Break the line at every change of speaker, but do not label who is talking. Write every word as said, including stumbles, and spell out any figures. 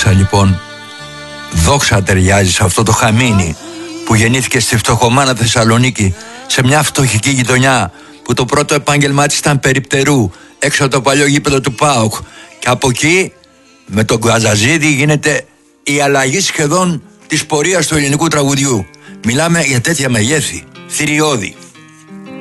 δόξα λοιπόν, δόξα ταιριάζει σε αυτό το χαμίνι που γεννήθηκε στη φτωχομάνα Θεσσαλονίκη, σε μια φτωχική γειτονιά που το πρώτο επάγγελμά της ήταν περιπτερού έξω από το παλιό γήπεδο του ΠΑΟΚ, και από εκεί με τον Γκαζαζίδη γίνεται η αλλαγή σχεδόν της πορείας του ελληνικού τραγουδιού. Μιλάμε για τέτοια μεγέθη, θηριώδη.